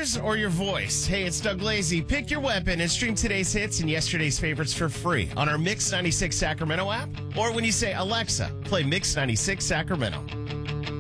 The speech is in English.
ears or your voice? Hey, it's Doug Lazy. Pick your weapon and stream today's hits and yesterday's favorites for free on our Mix 96 Sacramento app. Or when you say, Alexa, play Mix 96 Sacramento.